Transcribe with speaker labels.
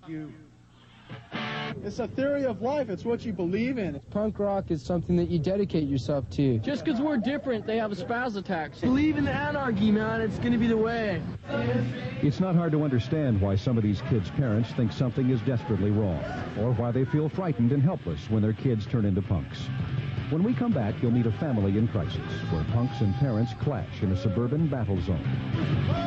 Speaker 1: It's a theory of life. It's what you believe in.
Speaker 2: Punk rock is something that you dedicate yourself to.
Speaker 3: Just because we're different, they have a spaz attacks. Believe in the anarchy, man. It's going to be the way.
Speaker 4: It's not hard to understand why some of these kids' parents think something is desperately wrong, or why they feel frightened and helpless when their kids turn into punks. When we come back, you'll meet a family in crisis, where punks and parents clash in a suburban battle zone.